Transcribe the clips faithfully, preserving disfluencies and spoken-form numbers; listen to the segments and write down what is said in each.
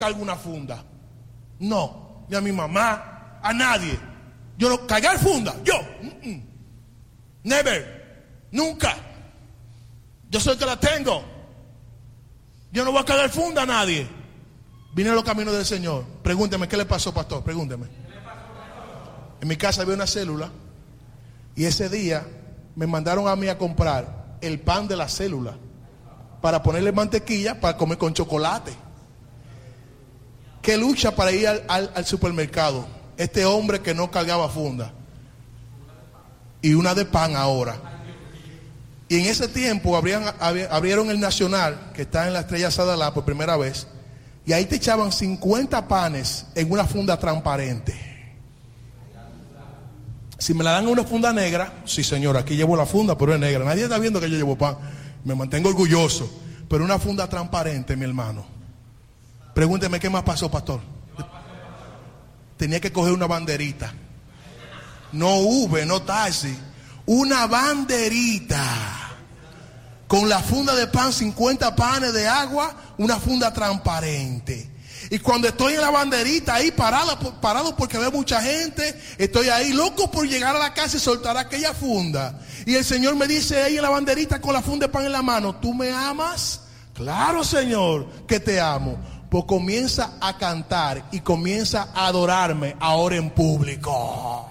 cargo una funda. No, ni a mi mamá, a nadie. Yo no cargar funda, yo. Mm-mm. Never, nunca. Yo soy el que la tengo. Yo no voy a cargar funda a nadie. Vine a los caminos del Señor. Pregúnteme, ¿qué le pasó, pastor? Pregúnteme. En mi casa había una célula y ese día me mandaron a mí a comprar el pan de la célula para ponerle mantequilla para comer con chocolate. Qué lucha para ir al, al, al supermercado. Este hombre que no cargaba funda y una de pan ahora. Y en ese tiempo abrían, abrieron el Nacional, que está en la Estrella Sadalá por primera vez, y ahí te echaban cincuenta panes en una funda transparente. Si me la dan en una funda negra, sí señor, aquí llevo la funda, pero es negra. Nadie está viendo que yo llevo pan. Me mantengo orgulloso. Pero una funda transparente, mi hermano. Pregúnteme qué más pasó, pastor. Tenía que coger una banderita. No Uber, no taxi. Una banderita. Con la funda de pan, cincuenta panes de agua, una funda transparente. Y cuando estoy en la banderita ahí parado, parado porque veo mucha gente, estoy ahí loco por llegar a la casa y soltar aquella funda. Y el Señor me dice ahí en la banderita con la funda de pan en la mano, ¿tú me amas? Claro, Señor, que te amo. Pues comienza a cantar y comienza a adorarme ahora en público.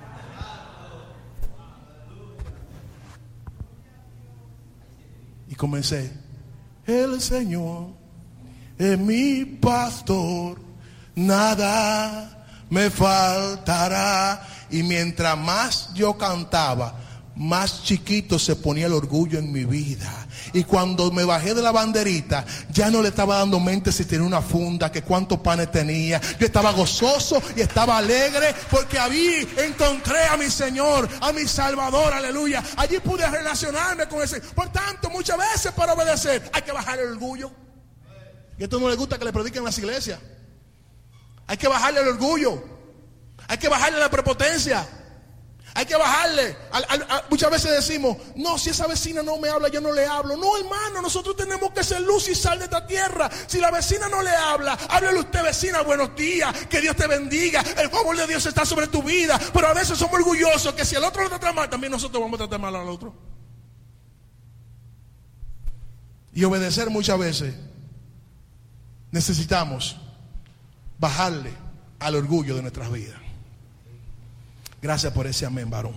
Y comencé, el Señor es mi pastor, nada me faltará. Y mientras más yo cantaba, más chiquito se ponía el orgullo en mi vida. Y cuando me bajé de la banderita, ya no le estaba dando mente si tenía una funda, que cuántos panes tenía. Yo estaba gozoso y estaba alegre porque allí encontré a mi Señor, a mi Salvador, aleluya. Allí pude relacionarme con ese. Por tanto, muchas veces para obedecer hay que bajar el orgullo. Y esto no le gusta que le prediquen en las iglesias. Hay que bajarle el orgullo. Hay que bajarle la prepotencia. Hay que bajarle. A, a, a, muchas veces decimos, no, si esa vecina no me habla, yo no le hablo. No, hermano, nosotros tenemos que ser luz y sal de esta tierra. Si la vecina no le habla, háblele usted, vecina, buenos días, que Dios te bendiga. El favor de Dios está sobre tu vida. Pero a veces somos orgullosos que si el otro lo trata mal, también nosotros vamos a tratar mal al otro. Y obedecer muchas veces necesitamos bajarle al orgullo de nuestras vidas. Gracias por ese amén, varón.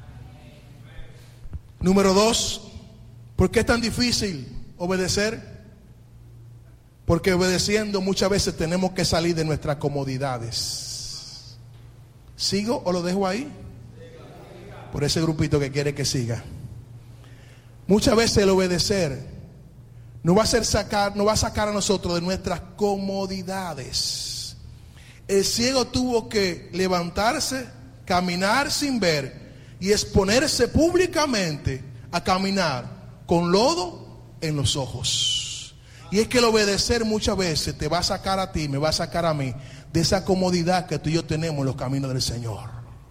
Número dos, ¿por qué es tan difícil obedecer? Porque obedeciendo muchas veces tenemos que salir de nuestras comodidades. ¿Sigo o lo dejo ahí? Por ese grupito que quiere que siga. Muchas veces el obedecer no va a hacer sacar, no va a sacar a nosotros de nuestras comodidades. El ciego tuvo que levantarse, caminar sin ver y exponerse públicamente a caminar con lodo en los ojos. Y es que el obedecer muchas veces te va a sacar a ti, me va a sacar a mí de esa comodidad que tú y yo tenemos en los caminos del Señor.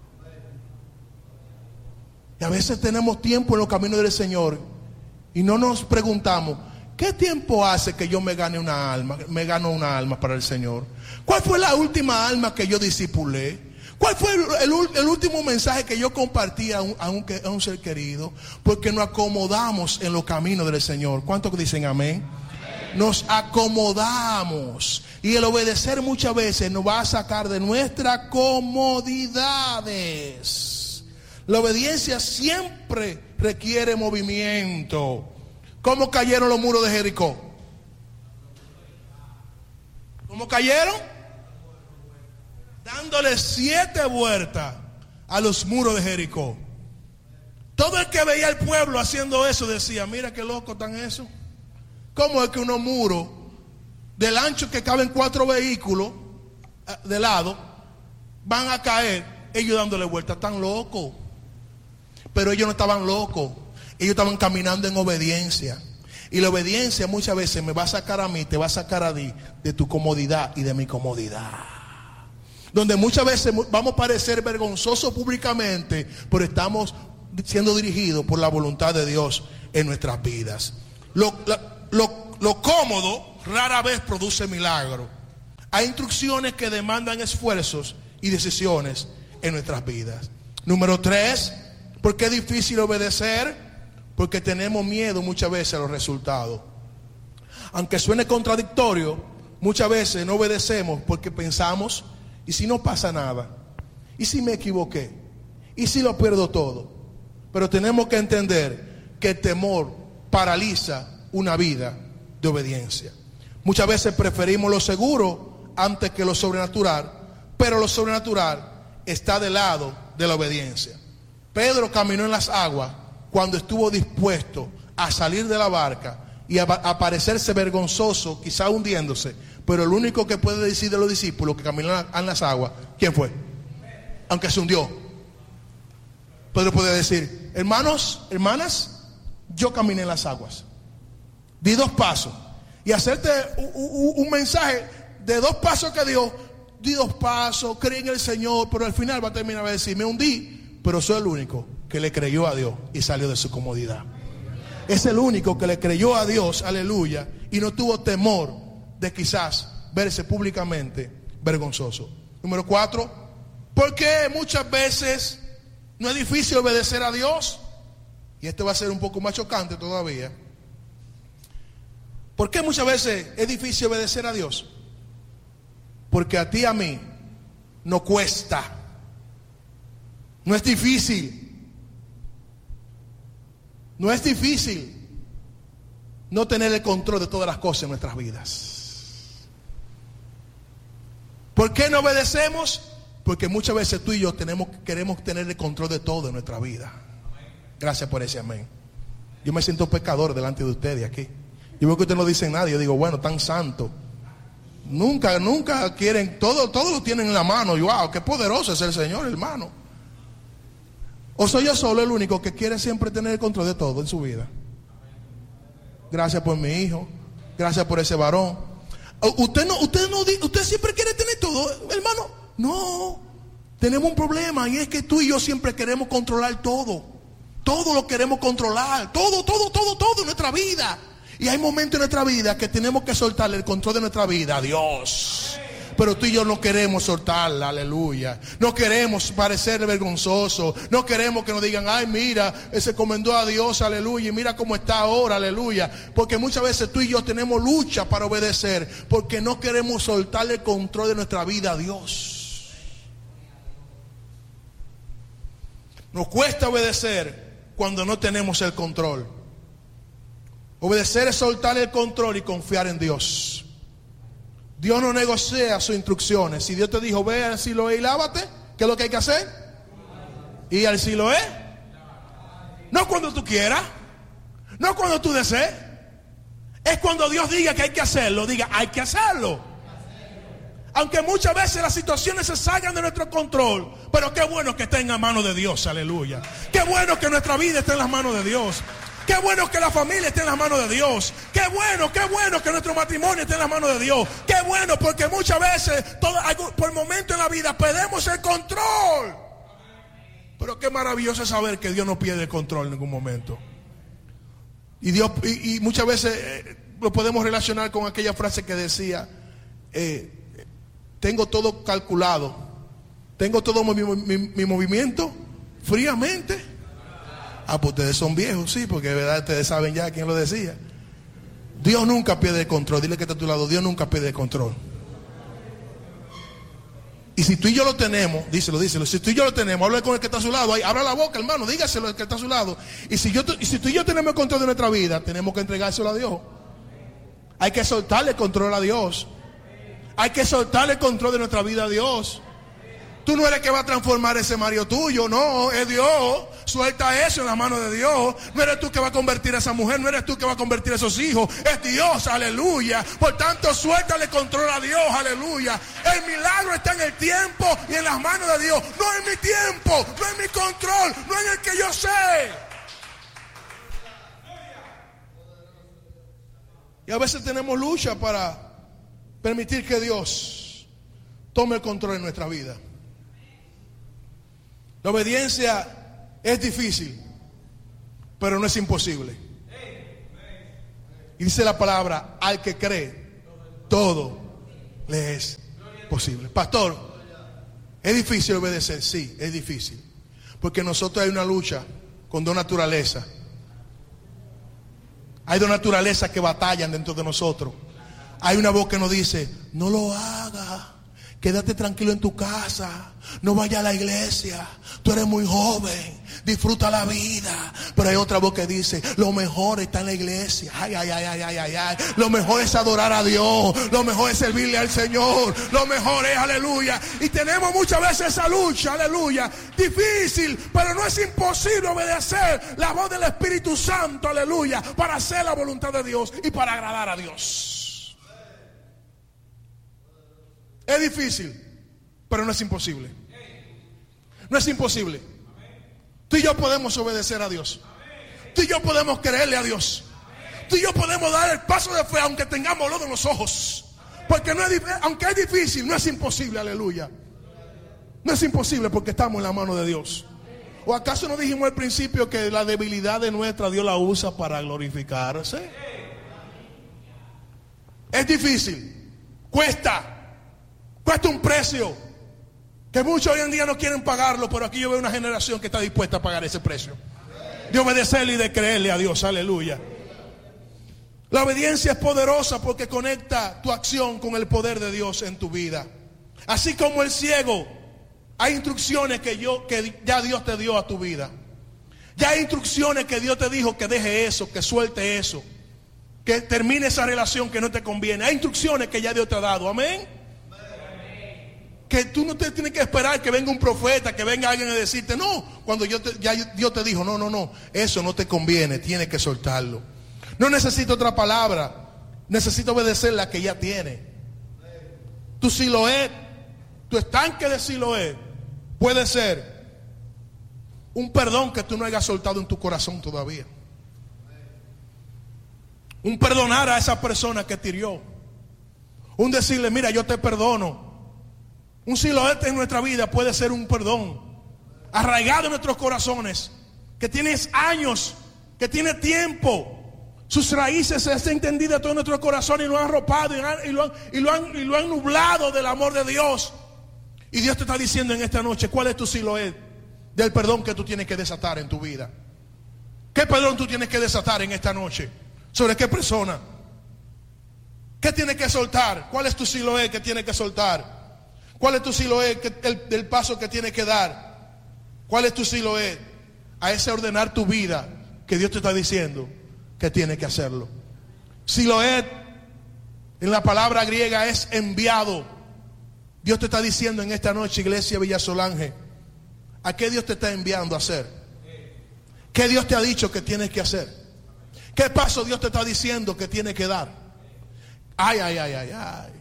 Y a veces tenemos tiempo en los caminos del Señor y no nos preguntamos, ¿qué tiempo hace que yo me gane una alma, me gano una alma para el Señor? ¿Cuál fue la última alma que yo discipulé? ¿Cuál fue el, el, el último mensaje que yo compartí a un, a, un, a un ser querido? Porque nos acomodamos en los caminos del Señor. ¿Cuántos dicen amén? Amén. Nos acomodamos. Y el obedecer muchas veces nos va a sacar de nuestras comodidades. La obediencia siempre requiere movimiento. ¿Cómo cayeron los muros de Jericó? ¿Cómo cayeron? Dándole siete vueltas a los muros de Jericó. Todo el que veía al pueblo haciendo eso decía, mira qué loco están eso. ¿Cómo es que unos muros del ancho que caben cuatro vehículos de lado van a caer, ellos dándole vueltas? Tan locos. Pero ellos no estaban locos. Ellos estaban caminando en obediencia. Y la obediencia muchas veces me va a sacar a mí, te va a sacar a ti de tu comodidad y de mi comodidad. Donde muchas veces vamos a parecer vergonzosos públicamente, pero estamos siendo dirigidos por la voluntad de Dios en nuestras vidas. Lo, lo, lo, lo cómodo rara vez produce milagro. Hay instrucciones que demandan esfuerzos y decisiones en nuestras vidas. Número tres, ¿por qué es difícil obedecer? Porque tenemos miedo muchas veces a los resultados. Aunque suene contradictorio, muchas veces no obedecemos porque pensamos, ¿y si no pasa nada? ¿Y si me equivoqué? ¿Y si lo pierdo todo? Pero tenemos que entender que el temor paraliza una vida de obediencia. Muchas veces preferimos lo seguro antes que lo sobrenatural, pero lo sobrenatural está del lado de la obediencia. Pedro caminó en las aguas cuando estuvo dispuesto a salir de la barca y a, a parecerse vergonzoso, quizá hundiéndose, pero el único que puede decir de los discípulos que caminaron en las aguas, ¿quién fue? Aunque se hundió. Pedro puede decir, hermanos, hermanas, yo caminé en las aguas, di dos pasos, y hacerte un, un, un mensaje de dos pasos que dio, di dos pasos, creí en el Señor, pero al final va a terminar a decir, me hundí, pero soy el único que le creyó a Dios y salió de su comodidad. Es el único que le creyó a Dios, aleluya, y no tuvo temor de quizás verse públicamente vergonzoso. Número cuatro, ¿por qué muchas veces no es difícil obedecer a Dios? Y esto va a ser un poco más chocante todavía. ¿Por qué muchas veces es difícil obedecer a Dios? Porque a ti y a mí no cuesta, no es difícil. No es difícil no tener el control de todas las cosas en nuestras vidas. ¿Por qué no obedecemos? Porque muchas veces tú y yo tenemos, queremos tener el control de todo en nuestra vida. Gracias por ese amén. Yo me siento pecador delante de ustedes aquí. Yo veo que ustedes no dicen nada. Yo digo, bueno, tan santo. Nunca, nunca quieren, todo, todo lo tienen en la mano. Y wow, qué poderoso es el Señor, hermano. ¿O soy yo solo el único que quiere siempre tener el control de todo en su vida? Gracias por mi hijo. Gracias por ese varón. Usted no, usted no, usted siempre quiere tener todo, hermano. No, tenemos un problema y es que tú y yo siempre queremos controlar todo. Todo lo queremos controlar. Todo, todo, todo, todo en nuestra vida. Y hay momentos en nuestra vida que tenemos que soltarle el control de nuestra vida a Dios. Pero tú y yo no queremos soltarla, aleluya. No queremos parecer vergonzosos. No queremos que nos digan, ay, mira, se encomendó a Dios, aleluya. Y mira cómo está ahora, aleluya. Porque muchas veces tú y yo tenemos lucha para obedecer. Porque no queremos soltarle el control de nuestra vida a Dios. Nos cuesta obedecer cuando no tenemos el control. Obedecer es soltarle el control y confiar en Dios. Dios no negocia sus instrucciones. Si Dios te dijo, ve al Siloé y lávate, ¿qué es lo que hay que hacer? ¿Y al Siloé? No cuando tú quieras, no cuando tú desees. Es cuando Dios diga que hay que hacerlo, diga, hay que hacerlo. Aunque muchas veces las situaciones se salgan de nuestro control, pero qué bueno que esté en las manos de Dios, aleluya. Qué bueno que nuestra vida esté en las manos de Dios. Qué bueno que la familia esté en las manos de Dios. Qué bueno, qué bueno que nuestro matrimonio esté en las manos de Dios. Qué bueno, porque muchas veces, todo, por momentos en la vida, perdemos el control. Pero qué maravilloso es saber que Dios no pierde el control en ningún momento. Y Dios, y, y muchas veces eh, lo podemos relacionar con aquella frase que decía, eh, tengo todo calculado, tengo todo mi, mi, mi movimiento fríamente. Ah, pues ustedes son viejos, sí, porque de verdad ustedes saben ya quién lo decía. Dios nunca pierde el control. Dile que está a tu lado, Dios nunca pierde el control. Y si tú y yo lo tenemos, díselo, díselo. Si tú y yo lo tenemos, habla con el que está a su lado. Ahí, abra la boca, hermano, dígaselo al que está a su lado. Y si, yo, y si tú y yo tenemos el control de nuestra vida, tenemos que entregárselo a Dios. Hay que soltarle el control a Dios. Hay que soltarle el control de nuestra vida a Dios. Tú no eres que va a transformar ese marido tuyo, no, es Dios. Suelta eso en la mano de Dios. No eres tú que va a convertir a esa mujer, no eres tú que va a convertir a esos hijos, es Dios, aleluya. Por tanto, suéltale control a Dios, aleluya. El milagro está en el tiempo y en las manos de Dios, no en mi tiempo, no en mi control, no en el que yo sé. Y a veces tenemos lucha para permitir que Dios tome el control de nuestra vida. La obediencia es difícil, pero no es imposible. Y dice la palabra, al que cree, todo le es posible. Pastor, ¿es difícil obedecer? Sí, es difícil. Porque nosotros hay una lucha con dos naturalezas. Hay dos naturalezas que batallan dentro de nosotros. Hay una voz que nos dice, no lo hagas, quédate tranquilo en tu casa, no vaya a la iglesia, tú eres muy joven, disfruta la vida. Pero hay otra voz que dice, lo mejor está en la iglesia. Ay, ay, ay, ay, ay, ay, ay. Lo mejor es adorar a Dios, lo mejor es servirle al Señor, lo mejor es aleluya. Y tenemos muchas veces esa lucha, aleluya, difícil, pero no es imposible obedecer la voz del Espíritu Santo, aleluya, para hacer la voluntad de Dios y para agradar a Dios. Es difícil, pero no es imposible. No es imposible. Tú y yo podemos obedecer a Dios. Tú y yo podemos creerle a Dios. Tú y yo podemos dar el paso de fe aunque tengamos lodo en los ojos. Porque no es, aunque es difícil, no es imposible, aleluya. No es imposible porque estamos en la mano de Dios. ¿O acaso no dijimos al principio que la debilidad de nuestra Dios la usa para glorificarse? Es difícil, cuesta. Cuesta un precio que muchos hoy en día no quieren pagarlo, pero aquí yo veo una generación que está dispuesta a pagar ese precio. De obedecerle y de creerle a Dios, aleluya. La obediencia es poderosa porque conecta tu acción con el poder de Dios en tu vida. Así como el ciego, hay instrucciones que, yo, que ya Dios te dio a tu vida. Ya hay instrucciones que Dios te dijo que deje eso, que suelte eso, que termine esa relación que no te conviene. Hay instrucciones que ya Dios te ha dado, amén. Que tú no te tienes que esperar que venga un profeta, que venga alguien a decirte, no, cuando yo te, ya Dios te dijo, no, no, no, eso no te conviene, tienes que soltarlo. No necesito otra palabra, necesito obedecer la que ya tiene. Tu Siloé, tu estanque de Siloé puede ser un perdón que tú no hayas soltado en tu corazón todavía. Un perdonar a esa persona que te hirió. Un decirle, mira, yo te perdono. Un Siloé en nuestra vida puede ser un perdón arraigado en nuestros corazones, que tienes años, que tiene tiempo, sus raíces se han entendido en todo nuestro corazón y lo han arropado y, han, y, lo han, y, lo han, y lo han nublado del amor de Dios. Y Dios te está diciendo en esta noche, ¿cuál es tu Siloé del perdón que tú tienes que desatar en tu vida? ¿Qué perdón tú tienes que desatar en esta noche? ¿Sobre qué persona? ¿Qué tienes que soltar? ¿Cuál es tu Siloé que tienes que soltar? ¿Cuál es tu Siloé que, el, el paso que tienes que dar? ¿Cuál es tu Siloé a ese ordenar tu vida que Dios te está diciendo que tienes que hacerlo? Siloé en la palabra griega es enviado. Dios te está diciendo en esta noche, Iglesia Villa Solange, ¿a qué Dios te está enviando a hacer? ¿Qué Dios te ha dicho que tienes que hacer? ¿Qué paso Dios te está diciendo que tienes que dar? Ay, ay, ay, ay, ay.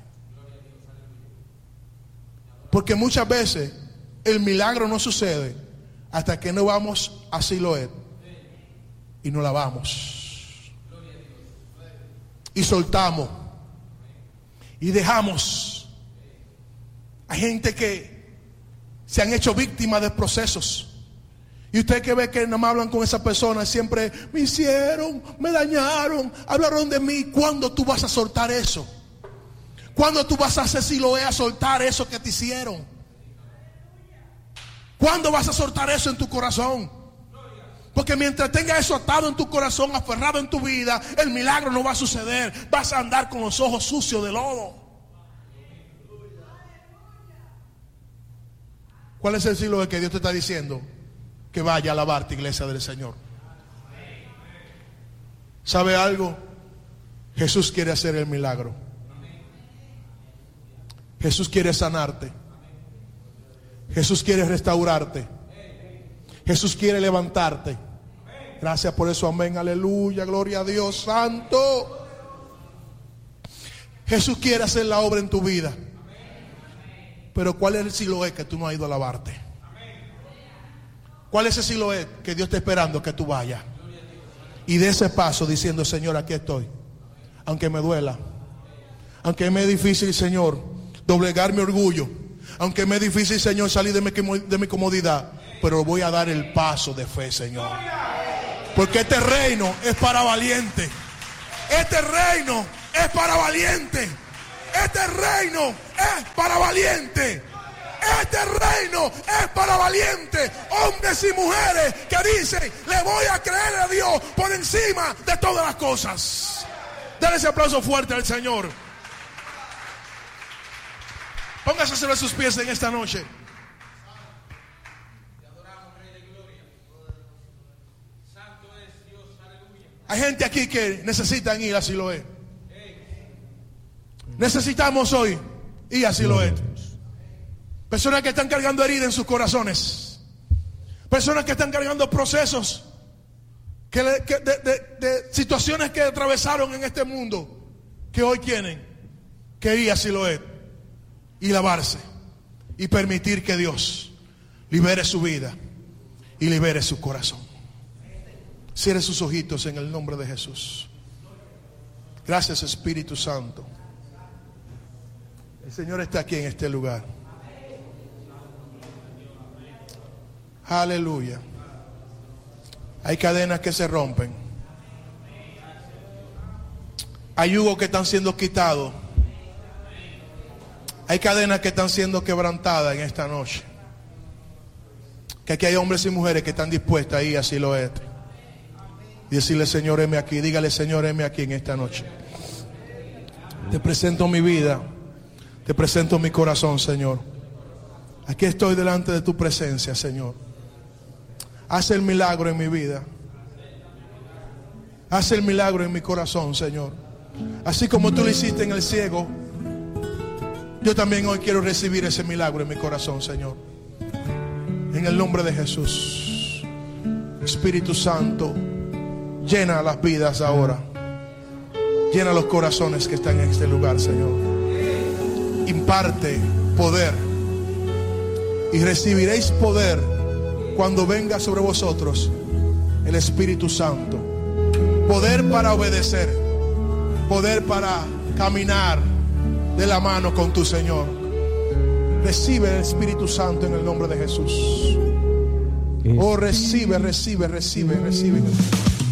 Porque muchas veces el milagro no sucede hasta que no vamos a Siloé y no la vamos y soltamos y dejamos. Hay gente que se han hecho víctimas de procesos y usted que ve que no me hablan con esa persona siempre me hicieron, me dañaron, hablaron de mí. ¿Cuándo tú vas a soltar eso? ¿Cuándo tú vas a hacer Siloé a soltar eso que te hicieron? ¿Cuándo vas a soltar eso en tu corazón? Porque mientras tengas eso atado en tu corazón, aferrado en tu vida, el milagro no va a suceder. Vas a andar con los ojos sucios de lodo. ¿Cuál es el Siloé que Dios te está diciendo? Que vaya a alabarte, iglesia del Señor. ¿Sabe algo? Jesús quiere hacer el milagro. Jesús quiere sanarte. Jesús quiere restaurarte. Jesús quiere levantarte. Gracias por eso, amén, aleluya, gloria a Dios santo. Jesús quiere hacer la obra en tu vida. Pero ¿cuál es el Siloé que tú no has ido a lavarte? ¿Cuál es ese Siloé que Dios está esperando que tú vayas? Y de ese paso diciendo, Señor, aquí estoy. Aunque me duela, aunque me es difícil, Señor, doblegar mi orgullo, aunque me es difícil, Señor, salir de mi, de mi comodidad, pero voy a dar el paso de fe, Señor. Porque este reino es para valientes. Este reino es para valientes. Este reino es para valientes. Este reino es para valientes, hombres y mujeres que dicen: le voy a creer a Dios por encima de todas las cosas. Dale ese aplauso fuerte al Señor. Póngase sobre sus pies en esta noche. Hay gente aquí que necesitan ir a Siloé. Necesitamos hoy ir a Siloé. Personas que están cargando heridas en sus corazones. Personas que están cargando procesos que, le, que de, de, de situaciones que atravesaron en este mundo, que hoy tienen que ir a Siloé y lavarse y permitir que Dios libere su vida y libere su corazón. Cierre sus ojitos en el nombre de Jesús. Gracias, Espíritu Santo. El Señor está aquí en este lugar. Aleluya. Hay cadenas que se rompen. Hay yugos que están siendo quitados. Hay cadenas que están siendo quebrantadas en esta noche. Que aquí hay hombres y mujeres que están dispuestas a ir a Siloé y decirle: Señor, heme aquí. Dígale: Señor, heme aquí en esta noche. Te presento mi vida. Te presento mi corazón, Señor. Aquí estoy delante de tu presencia, Señor. Haz el milagro en mi vida. Haz el milagro en mi corazón, Señor. Así como tú lo hiciste en el ciego, yo también hoy quiero recibir ese milagro en mi corazón, Señor. En el nombre de Jesús. Espíritu Santo, llena las vidas ahora. Llena los corazones que están en este lugar, Señor. Imparte poder. Y recibiréis poder cuando venga sobre vosotros el Espíritu Santo. Poder para obedecer. Poder para caminar de la mano con tu Señor. Recibe el Espíritu Santo en el nombre de Jesús. Oh, recibe, recibe, recibe, recibe.